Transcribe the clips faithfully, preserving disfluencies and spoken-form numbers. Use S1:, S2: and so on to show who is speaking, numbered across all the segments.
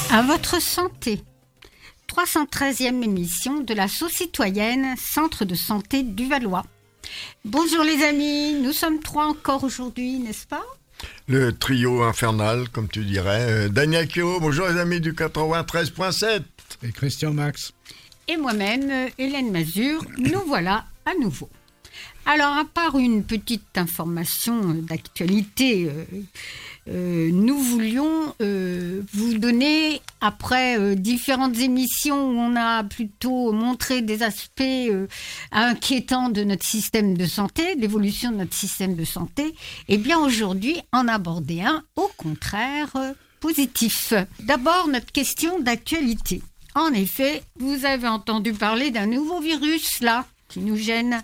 S1: À votre santé. trois cent treizième émission de la Sauce citoyenne, Centre de santé du Valois. Bonjour les amis, nous sommes trois encore aujourd'hui, n'est-ce pas ?
S2: Le trio infernal, comme tu dirais. Euh, Daniel Kio, bonjour les amis du quatre-vingt-treize point sept.
S3: Et Christian Max.
S1: Et moi-même, euh, Hélène Mazur, nous voilà à nouveau. Alors, à part une petite information d'actualité, euh, euh, nous voulions euh, vous donner, après euh, différentes émissions où on a plutôt montré des aspects euh, inquiétants de notre système de santé, l'évolution de notre système de santé, et bien aujourd'hui, en aborder un, au contraire, euh, positif. D'abord, notre question d'actualité. En effet, vous avez entendu parler d'un nouveau virus, là, qui nous gêne,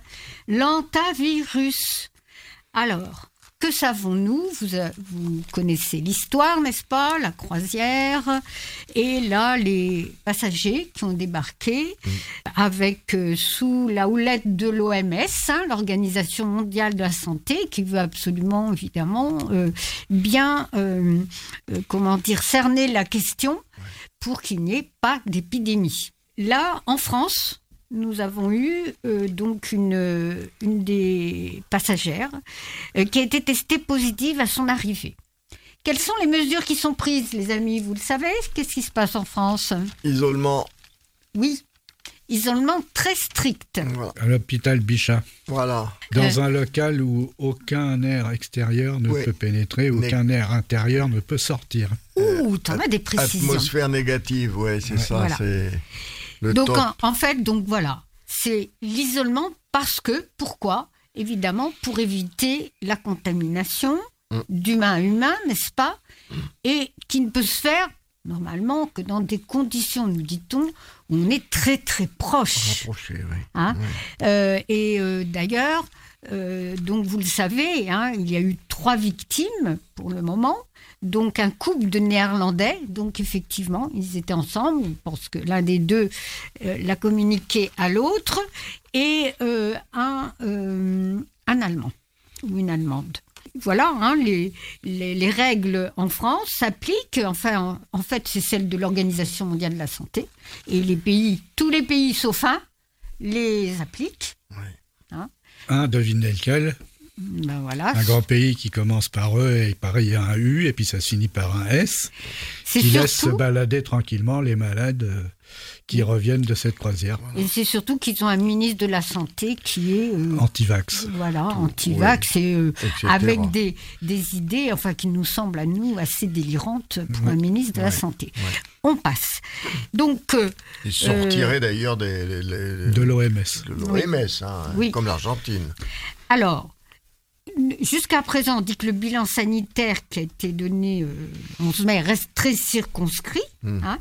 S1: l'hantavirus. Alors, que savons-nous ? vous, vous connaissez l'histoire, n'est-ce pas ? La croisière, et là, les passagers qui ont débarqué mmh. avec, euh, sous la houlette de l'O M S, hein, l'Organisation mondiale de la santé, qui veut absolument, évidemment, euh, bien, euh, euh, comment dire, cerner la question pour qu'il n'y ait pas d'épidémie. Là, en France, nous avons eu euh, donc une, une des passagères euh, qui a été testée positive à son arrivée. Quelles sont les mesures qui sont prises, les amis ? Vous le savez ? Qu'est-ce qui se passe en France ?
S2: Isolement.
S1: Oui, isolement très strict.
S2: Voilà.
S3: À l'hôpital Bichat.
S2: Voilà.
S3: Dans
S1: Euh.
S3: un local où aucun air extérieur ne
S2: Oui.
S3: peut pénétrer, aucun air intérieur ne peut sortir.
S1: Ouh, t'en as des précisions.
S2: Atmosphère négative, ouais, c'est
S3: Ouais.
S2: ça.
S1: Voilà.
S2: C'est le
S1: Donc
S2: top.
S1: en, en fait, donc voilà, c'est l'isolement parce que, pourquoi ? Évidemment, pour éviter la contamination
S2: mm.
S1: d'humain à humain, n'est-ce pas ? mm. Et qui ne peut se faire, normalement, que dans des conditions, nous dit-on, où on est très très proche.
S2: Rapproché, oui.
S1: Hein
S2: Ouais.
S1: euh, et euh, d'ailleurs, euh, donc vous le savez, hein, il y a eu trois victimes pour le moment. Donc un couple de Néerlandais, donc effectivement, ils étaient ensemble, je pense que l'un des deux euh, l'a communiqué à l'autre, et euh, un, euh, un Allemand ou une Allemande. Voilà, hein, les, les, les règles en France s'appliquent, enfin en, en fait c'est celle de l'Organisation mondiale de la santé, et les pays, tous les pays sauf un, les appliquent.
S2: Ouais.
S1: Hein.
S3: Un, devinez lequel ?
S1: Ben voilà.
S3: Un grand pays qui commence par E et pareil, il y a un U et puis ça se finit par un S,
S1: C'est
S3: qui
S1: surtout...
S3: laisse se balader tranquillement les malades euh, qui reviennent de cette croisière.
S1: Et c'est surtout qu'ils ont un ministre de la Santé qui est... Euh,
S3: Antivax.
S1: Voilà, anti-vax, et euh,
S2: et cetera.
S1: avec des, des idées, enfin, qui nous semblent à nous assez délirantes pour
S3: Ouais.
S1: un ministre de la
S2: Ouais.
S1: Santé.
S2: Ouais.
S1: On passe. Donc... euh,
S2: Ils sont retirés d'ailleurs des, les- les-
S3: De l'O M S.
S2: de l'O M S, hein,
S1: Oui.
S2: comme l'Argentine.
S1: Alors, jusqu'à présent, on dit que le bilan sanitaire qui a été donné euh, onze mai reste très circonscrit.
S2: Mm.
S1: Hein,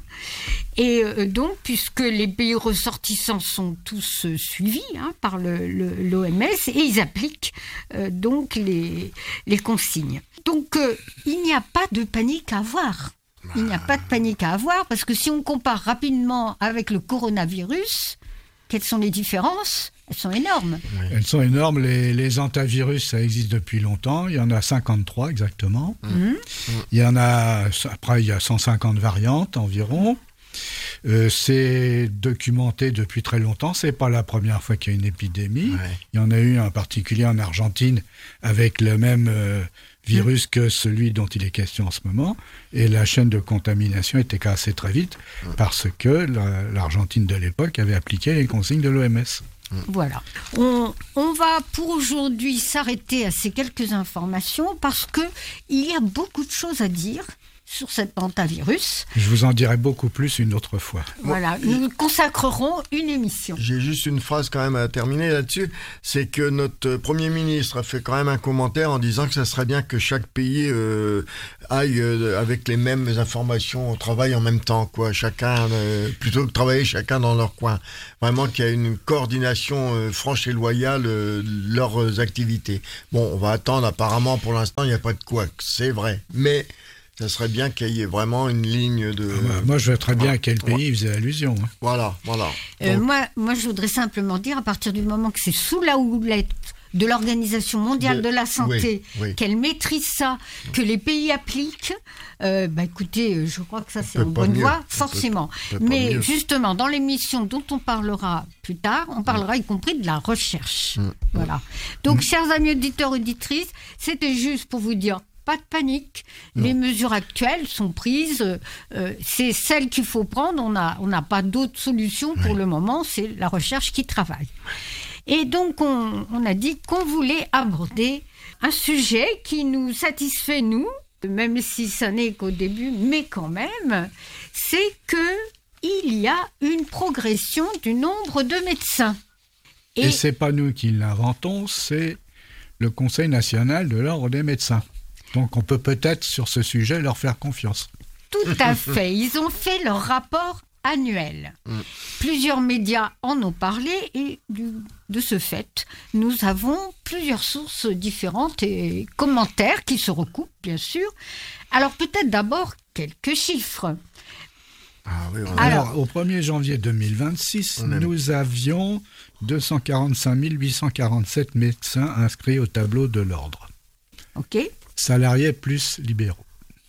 S1: et euh, donc, puisque les pays ressortissants sont tous euh, suivis hein, par le, le, l'O M S, et ils appliquent euh, donc les, les consignes. Donc, euh, il n'y a pas de panique à avoir. Il n'y a pas de panique à avoir, parce que si on compare rapidement avec le coronavirus, quelles sont les différences ? Elles sont énormes.
S3: Elles sont énormes. Les, les hantavirus, ça existe depuis longtemps. Il y en a cinquante-trois exactement.
S1: Mmh.
S3: Il y en a, après, il y a cent cinquante variantes environ. Euh, c'est documenté depuis très longtemps. C'est pas la première fois qu'il y a une épidémie.
S2: Ouais.
S3: Il y en a eu en particulier en Argentine avec le même euh, virus mmh. que celui dont il est question en ce moment. Et la chaîne de contamination était cassée très vite mmh. parce que la, l'Argentine de l'époque avait appliqué les consignes de l'O M S.
S1: Voilà. On, on va pour aujourd'hui s'arrêter à ces quelques informations parce qu'il y a beaucoup de choses à dire sur cet hantavirus.
S3: Je vous en dirai beaucoup plus une autre fois.
S1: Voilà, nous consacrerons une émission.
S2: J'ai juste une phrase quand même à terminer là-dessus, c'est que notre Premier ministre a fait quand même un commentaire en disant que ça serait bien que chaque pays euh, aille euh, avec les mêmes informations au travail en même temps, quoi. Chacun, euh, plutôt que de travailler chacun dans leur coin. Vraiment qu'il y a une coordination euh, franche et loyale euh, de leurs activités. Bon, on va attendre, apparemment pour l'instant il n'y a pas de quoi, c'est vrai, mais... ça serait bien qu'il y ait vraiment une ligne de...
S3: Ah bah, moi, je vois très bien à quel pays il faisait allusion. Hein.
S2: Voilà, voilà.
S1: Euh,
S2: Donc...
S1: moi, moi, je voudrais simplement dire, à partir du moment que c'est sous la houlette de l'Organisation mondiale de,
S2: De-
S1: la santé,
S2: oui, oui.
S1: qu'elle maîtrise ça, que les pays appliquent, euh, bah écoutez, je crois que ça c'est
S2: peut
S1: en
S2: pas
S1: bonne
S2: mieux.
S1: voie,
S2: On peut-
S1: forcément.
S2: on peut pas
S1: Mais
S2: mieux.
S1: justement, dans l'émission dont on parlera plus tard, on parlera y compris de la recherche.
S2: Mm.
S1: Voilà. Donc, chers amis auditeurs, auditrices, c'était juste pour vous dire, pas de panique.
S2: Non.
S1: Les mesures actuelles sont prises. euh, c'est celles qu'il faut prendre. On n'a on n'a pas d'autre solution pour
S2: Oui.
S1: le moment. C'est la recherche qui travaille. Et donc, on, on a dit qu'on voulait aborder un sujet qui nous satisfait, nous, même si ça n'est qu'au début, mais quand même, c'est qu'il y a une progression du nombre de médecins.
S3: Et, Et c'est pas nous qui l'inventons, c'est le Conseil national de l'ordre des médecins. Donc on peut peut-être sur ce sujet leur faire confiance.
S1: Tout à fait. Ils ont fait leur rapport annuel.
S2: Mm.
S1: Plusieurs médias en ont parlé et du- de ce fait, nous avons plusieurs sources différentes et commentaires qui se recoupent, bien sûr. Alors peut-être d'abord quelques chiffres.
S2: Ah oui, on-
S1: Alors-
S3: Alors, au premier janvier deux mille vingt-six,
S2: On aime.
S3: nous avions deux cent quarante-cinq mille huit cent quarante-sept médecins inscrits au tableau de l'ordre.
S1: OK ?
S3: Salariés plus libéraux.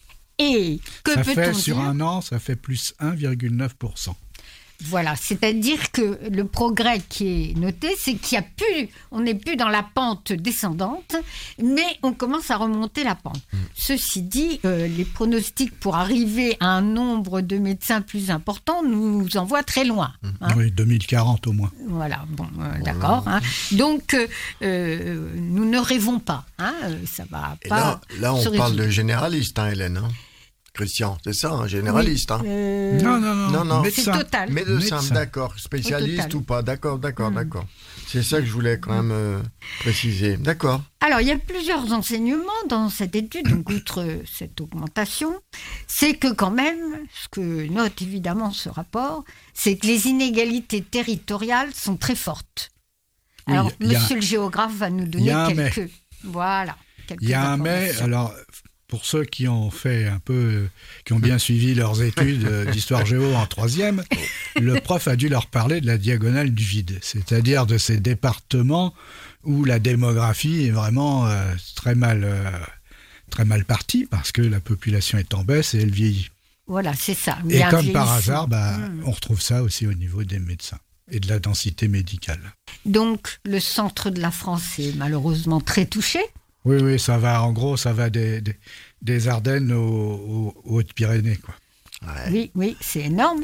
S1: Et que
S3: ça
S1: peut-on
S3: fait
S1: dire
S3: sur un an, ça fait plus un virgule neuf pour cent.
S1: Voilà, c'est-à-dire que le progrès qui est noté, c'est qu'il y a plus, on n'est plus dans la pente descendante, mais on commence à remonter la pente.
S2: Mm.
S1: Ceci dit, euh, les pronostics pour arriver à un nombre de médecins plus important nous envoient très loin. hein.
S3: Oui, deux mille quarante au moins.
S1: Voilà, bon, euh, d'accord. hein. Donc, euh, euh, nous ne rêvons pas. hein, euh, ça va
S2: Et
S1: pas.
S2: là, là, on
S1: se
S2: parle
S1: résoudre.
S2: de généraliste, hein, Hélène. hein. Christian, c'est ça, un généraliste. hein.
S1: Euh,
S3: Non, non, non.
S2: Non, non.
S1: C'est
S3: médecin.
S1: total.
S2: Médecin,
S3: Médecin.
S2: d'accord. Spécialiste
S1: total.
S2: ou pas, d'accord, d'accord,
S1: Mm.
S2: d'accord. C'est ça que je voulais quand même euh, préciser. D'accord.
S1: Alors, il y a plusieurs enseignements dans cette étude, donc outre cette augmentation, c'est que quand même, ce que note évidemment ce rapport, c'est que les inégalités territoriales sont très fortes.
S3: Oui,
S1: Alors,
S3: il y a-
S1: monsieur le géographe va nous
S3: il
S1: donner
S3: y a un
S1: quelques... Voilà. quelques
S3: Il y a un mais,
S1: informations.
S3: alors pour ceux qui ont fait un peu, euh, qui ont bien suivi leurs études euh, d'histoire géo en troisième, le prof a dû leur parler de la diagonale du vide, c'est-à-dire de ces départements où la démographie est vraiment euh, très mal, euh, très mal partie parce que la population est en baisse et elle vieillit.
S1: Voilà, c'est ça. Il y
S3: Et
S1: a un
S3: comme par
S1: vieillissement.
S3: hasard, bah,
S1: Mm.
S3: on retrouve ça aussi au niveau des médecins et de la densité médicale.
S1: Donc, le centre de la France est malheureusement très touché.
S3: Oui, oui, ça va, en gros, ça va des, des, des Ardennes aux, aux- aux Hautes-Pyrénées, quoi.
S2: Ouais.
S1: Oui, oui, c'est énorme.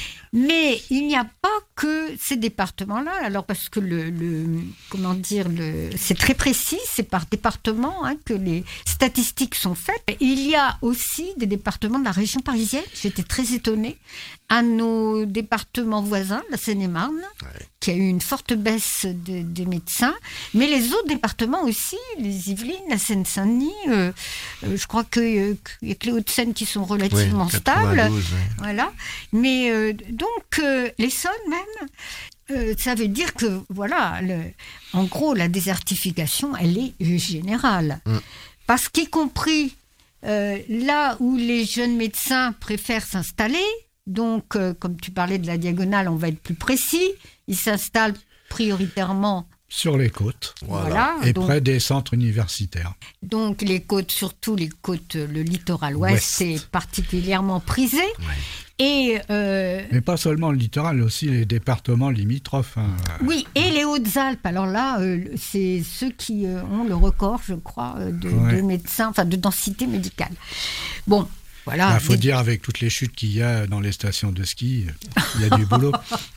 S1: Mais il n'y a pas que ces départements-là, alors parce que le, le comment dire, le, c'est très précis, c'est par département hein, que les statistiques sont faites. Il y a aussi des départements de la région parisienne, j'étais très étonnée, à nos départements voisins, la Seine-et-Marne,
S2: Ouais.
S1: qui a eu une forte baisse de- des médecins, mais les autres départements aussi, les Yvelines, la Seine-Saint-Denis, euh, euh, je crois que, euh, qu'il y a que les Hauts-de-Seine qui sont relativement
S2: Oui,
S1: stables.
S2: quatre-vingt-douze, ouais.
S1: Voilà. Mais euh, donc, euh, l'Essonne même, euh, ça veut dire que, voilà, le, en gros, la désertification, elle est euh, générale.
S2: Mm.
S1: Parce qu'y compris euh, là où les jeunes médecins préfèrent s'installer, donc, euh, comme tu parlais de la diagonale, on va être plus précis, ils s'installent prioritairement,
S3: Sur les côtes
S2: Voilà.
S1: voilà,
S3: et
S1: donc,
S3: près des centres universitaires.
S1: donc les côtes, surtout les côtes, le littoral ouest,
S3: Ouest.
S1: c'est particulièrement prisé.
S2: Ouais.
S1: Et euh,
S3: Mais pas seulement le littoral, aussi les départements limitrophes. hein.
S1: oui, et les Hautes-Alpes. Alors là, euh, c'est ceux qui euh, ont le record, je crois, euh, de,
S3: Ouais.
S1: de médecins, enfin de densité médicale. Bon, voilà.
S3: Il faut
S1: mais-
S3: dire, avec toutes les chutes qu'il y a dans les stations de ski, il y a du boulot.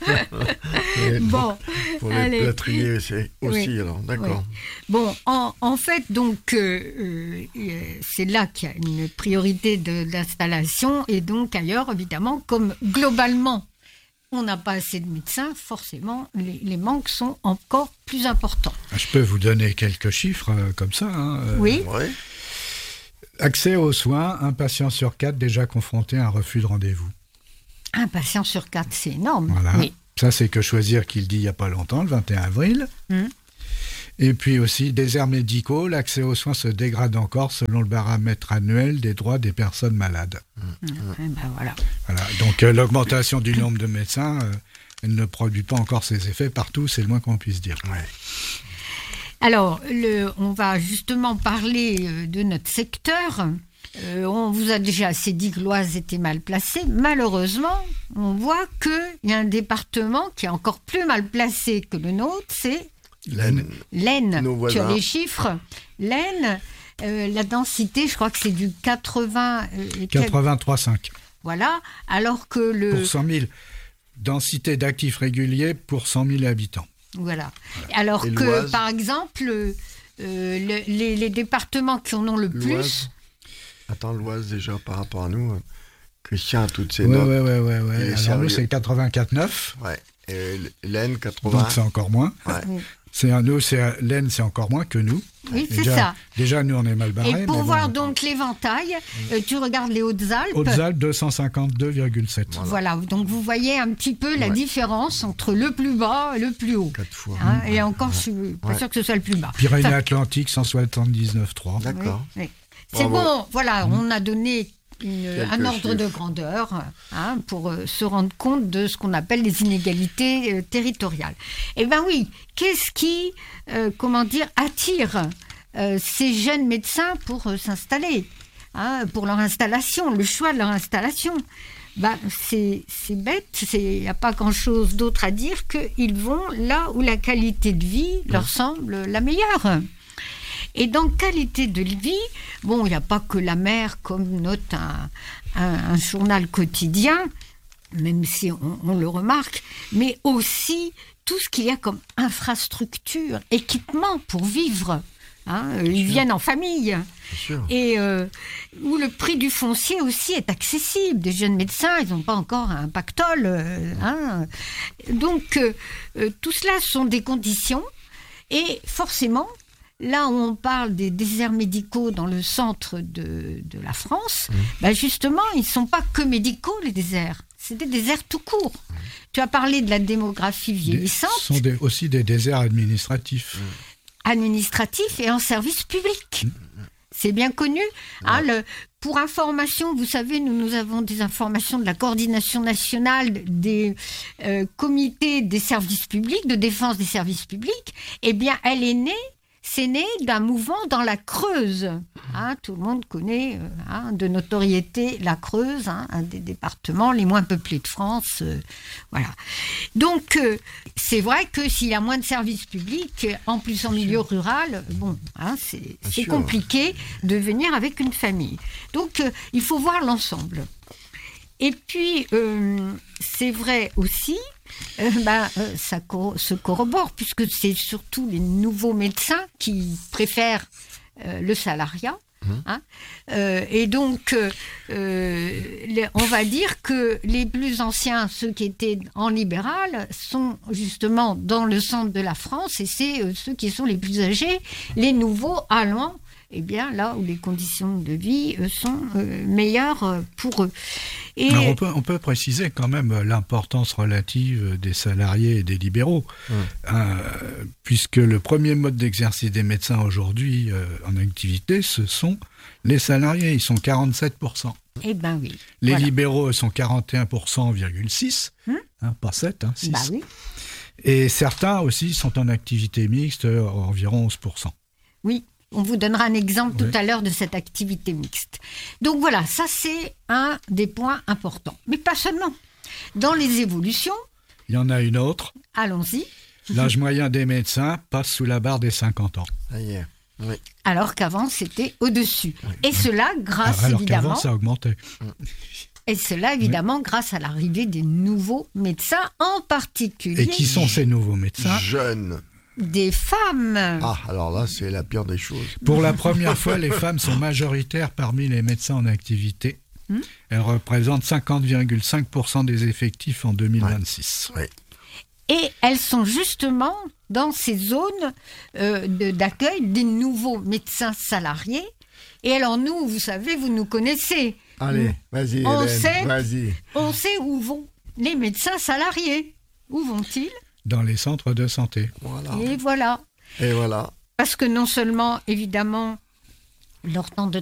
S2: Et
S1: Bon,
S2: pour les
S1: allez.
S2: plâtriers c'est aussi,
S1: Oui.
S2: alors, d'accord.
S1: Bon, en, en fait, donc, euh, euh, c'est là qu'il y a une priorité de- d'installation, et donc ailleurs, évidemment, comme globalement, on n'a pas assez de médecins, forcément, les, les manques sont encore plus importants.
S3: Je peux vous donner quelques chiffres euh, comme ça. hein. Euh,
S1: Oui,
S2: Ouais.
S3: Accès aux soins, un patient sur quatre déjà confronté à un refus de rendez-vous.
S1: un patient sur quatre, c'est énorme.
S3: Voilà.
S1: Oui.
S3: Ça, c'est Que Choisir qui le dit il n'y a pas longtemps, le vingt et un avril.
S1: Mhm.
S3: Et puis aussi, déserts médicaux, l'accès aux soins se dégrade encore selon le baromètre annuel des droits des personnes malades.
S1: Eh ben voilà.
S3: Voilà. Donc euh, l'augmentation du nombre de médecins, euh, elle ne produit pas encore ses effets partout, c'est le moins qu'on puisse dire.
S2: Ouais.
S1: Alors, le, on va justement parler de notre secteur. Euh, on vous a déjà assez dit que l'Oise était mal placée. Malheureusement, on voit qu'il y a un département qui est encore plus mal placé que le nôtre, c'est
S2: l'Aisne.
S1: l'Aisne.
S2: Nos
S1: Tu as
S2: voisins.
S1: les chiffres. L'Aisne, euh, la densité, je crois que c'est du quatre-vingts... euh, et quel-
S3: quatre-vingt-trois virgule cinq
S1: Voilà, alors que le...
S3: pour cent mille. Densité d'actifs réguliers pour cent mille habitants.
S1: Voilà. Alors
S2: Et
S1: que,
S2: l'Oise
S1: par exemple, euh, le- les, les départements qui en ont le plus...
S2: L'Oise. Attends, l'Oise déjà par rapport à nous. euh, Christian a toutes ses
S3: Ouais,
S2: notes.
S3: ouais, ouais, ouais,
S2: Il
S3: ouais.
S2: est
S3: Alors
S2: sérieux.
S3: nous, c'est quatre-vingt-quatre virgule neuf.
S2: Ouais. Et l'Aisne, quatre-vingts.
S3: Donc c'est encore moins.
S2: Ouais.
S3: C'est un, nous, c'est l'Aisne, c'est encore moins que nous.
S1: Oui, c'est
S3: déjà,
S1: ça.
S3: Déjà, nous, on est mal barrés.
S1: Et pour
S3: mais
S1: voir
S3: bon,
S1: donc l'éventail, euh, tu regardes les Hautes-Alpes.
S3: Hautes-Alpes, deux cent cinquante-deux virgule sept.
S1: Voilà, donc vous voyez un petit peu la
S2: Ouais.
S1: différence entre le plus bas et le plus haut.
S2: Quatre fois.
S1: Hein, et encore, je suis pas
S2: Ouais.
S1: sûre que ce soit le plus bas.
S3: Pyrénées-Atlantiques, cent soixante-dix-neuf virgule trois.
S2: D'accord.
S1: Oui, oui. C'est
S2: Bravo.
S1: bon, voilà, on a donné une-
S2: Quelques
S1: un ordre
S2: chiffres.
S1: de grandeur hein, pour euh, se rendre compte de ce qu'on appelle les inégalités euh, territoriales. Eh bien oui, qu'est-ce qui, euh, comment dire, attire euh, ces jeunes médecins pour euh, s'installer, hein, pour leur installation, le choix de leur installation? Ben, c'est c'est bête, il n'y a pas grand-chose d'autre à dire qu'ils vont là où la qualité de vie leur semble la meilleure. Et dans qualité de vie, bon, il n'y a pas que la mère, comme note un, un, un journal quotidien, même si on, on le remarque, mais aussi tout ce qu'il y a comme infrastructure, équipement pour vivre. Hein, ils viennent en famille.
S2: Bien sûr.
S1: Et euh, où le prix du foncier aussi est accessible. Des jeunes médecins, ils n'ont pas encore un pactole. euh, hein. Donc, euh, euh, tout cela sont des conditions. Et forcément, là où on parle des déserts médicaux dans le centre de, de la France,
S2: Mmh.
S1: ben justement, ils ne sont pas que médicaux, les déserts. C'est des déserts tout court. Mmh. Tu as parlé de la démographie
S3: Des-
S1: vieillissante.
S3: Ce sont des- aussi des déserts administratifs.
S1: Administratif et en service public. C'est bien connu. Hein, le, pour information, vous savez, nous, nous avons des informations de la coordination nationale des euh, comités des services publics, de défense des services publics. Eh bien, elle est née, c'est né d'un mouvement dans la Creuse. Hein, tout le monde connaît euh, hein, de notoriété la Creuse, hein, un des départements les moins peuplés de France. euh, voilà. Donc, euh, c'est vrai que s'il y a moins de services publics, en plus en milieu rural, bon, hein, c'est c'est
S2: sûr.
S1: compliqué de venir avec une famille. Donc, euh, il faut voir l'ensemble. Et puis, euh, c'est vrai aussi, euh, ben, euh, ça co- se corrobore, puisque c'est surtout les nouveaux médecins qui préfèrent euh, le salariat. Hein. Euh, et donc, euh, euh, les- on va dire que les plus anciens, ceux qui étaient en libéral, sont justement dans le centre de la France, et c'est euh, ceux qui sont les plus âgés, les nouveaux allant, eh bien là où les conditions de vie euh, sont euh, meilleures euh, pour eux. Et
S3: Alors, on, peut, on peut préciser quand même l'importance relative des salariés et des libéraux,
S2: Mmh.
S3: hein, puisque le premier mode d'exercice des médecins aujourd'hui euh, en activité, ce sont les salariés, ils sont quarante-sept pour cent.
S1: eh ben oui.
S3: Les
S1: Voilà.
S3: libéraux sont quarante et un pour cent, six,
S1: Mmh.
S3: hein, pas sept, hein, six.
S1: Bah oui.
S3: Et certains aussi sont en activité mixte, euh, environ onze pour cent.
S1: Oui, on vous donnera un exemple
S3: Oui.
S1: tout à l'heure de cette activité mixte. Donc voilà, ça c'est un des points importants. Mais pas seulement. Dans les évolutions,
S3: Il y en a une autre,
S1: allons-y,
S3: l'âge moyen des médecins passe sous la barre des cinquante ans.
S2: Ça y est. Oui.
S1: alors qu'avant c'était au-dessus. Et cela grâce
S3: Alors
S1: évidemment,
S3: qu'avant, ça augmentait.
S1: et cela évidemment grâce à l'arrivée des nouveaux médecins, en particulier
S3: Et qui sont ces nouveaux médecins?
S2: Jeune.
S1: des femmes.
S2: Ah, alors là, c'est la pire des choses.
S3: Pour la première fois, les femmes sont majoritaires parmi les médecins en activité.
S1: Hmm.
S3: Elles représentent cinquante virgule cinq pour cent des effectifs en deux mille vingt-six.
S2: Oui.
S1: Et elles sont justement dans ces zones euh, de- d'accueil des nouveaux médecins salariés. Et alors nous, vous savez, vous nous connaissez.
S2: Allez, vas-y,
S1: On
S2: Hélène,
S1: sait-
S2: vas-y.
S1: On sait où vont les médecins salariés. Où vont-ils?
S3: Dans les centres de santé.
S2: Voilà.
S1: Et voilà.
S2: Et voilà.
S1: Parce que non seulement, évidemment, leur temps de